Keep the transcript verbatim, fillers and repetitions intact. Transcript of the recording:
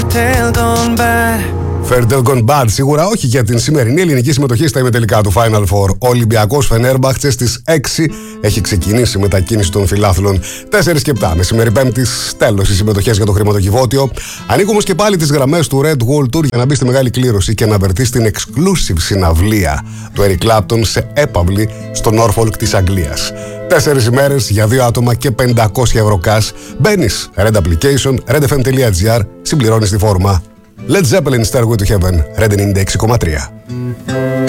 tale gone bad. Fairy Tale Gone Bad, σίγουρα όχι για την σημερινή ελληνική συμμετοχή στα ημιτελικά του Final Four. Ο Ολυμπιακός Φενέρμπαχτσε στις έξι έχει ξεκινήσει μετακίνηση των φιλάθλων. τέσσερα και επτά μεσημέρι Πέμπτης, τέλος οι συμμετοχές για το χρηματοκιβώτιο. Ανοίγουμε όμως και πάλι τις γραμμές του Red Wall Tour για να μπει στη μεγάλη κλήρωση και να βρεθεί στην exclusive συναυλία του Eric Clapton σε έπαυλη στο Norfolk της Αγγλίας. Τέσσερις ημέρες για δύο άτομα και πεντακόσια ευρώ cash. Μπαίνεις Red Application, redfm.gr, συμπληρώνεις τη φόρμα. Led Zeppelin, Stairway to Heaven, Red ενενήντα έξι κόμμα τρία.